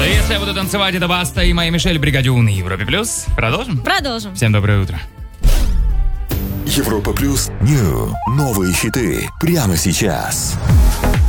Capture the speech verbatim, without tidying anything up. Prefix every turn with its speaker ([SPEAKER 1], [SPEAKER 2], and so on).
[SPEAKER 1] Если я буду танцевать, это Баста и моя Мишель Бригадюн на Европе Плюс. Продолжим?
[SPEAKER 2] Продолжим.
[SPEAKER 1] Всем доброе утро.
[SPEAKER 3] Европа Плюс. Нью. Новые хиты. Прямо сейчас.